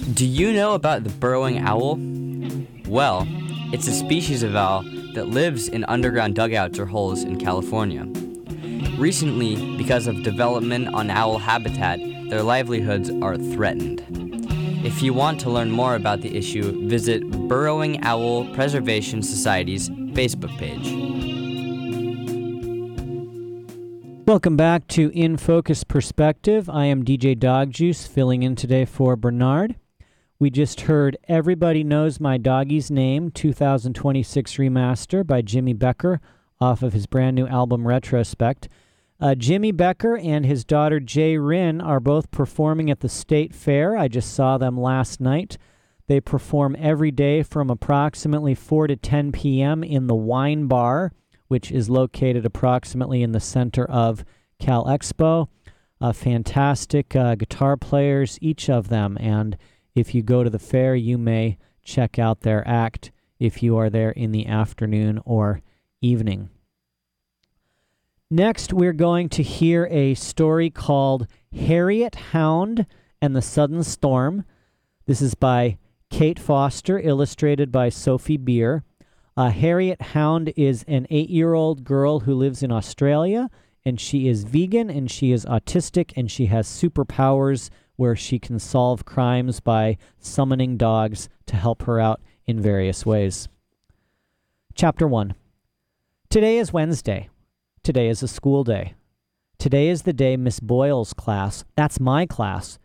Do you know about the burrowing owl? Well, it's a species of owl that lives in underground dugouts or holes in California. Recently, because of development on owl habitat, their livelihoods are threatened. If you want to learn more about the issue, visit Burrowing Owl Preservation Society's Facebook page. Welcome back to In Focus Perspective. I am DJ Dog Juice, filling in today for Bernard. We just heard Everybody Knows My Doggy's Name 2026 remaster by Jimmy Becker off of his brand new album Retrospect. Jimmy Becker and his daughter Jay Rin are both performing at the State Fair. I just saw them last night. They perform every day from approximately 4 to 10 p.m. in the Wine Bar, which is located approximately in the center of Cal Expo. Fantastic guitar players, each of them, and if you go to the fair, you may check out their act if you are there in the afternoon or evening. Next, we're going to hear a story called Harriet Hound and the Sudden Storm. This is by Kate Foster, illustrated by Sophie Beer. Harriet Hound is an 8-year-old girl who lives in Australia, and she is vegan, and she is autistic, and she has superpowers where she can solve crimes by summoning dogs to help her out in various ways. Chapter 1. Today is Wednesday. Today is a school day. Today is the day Miss Boyle's class, that's my class,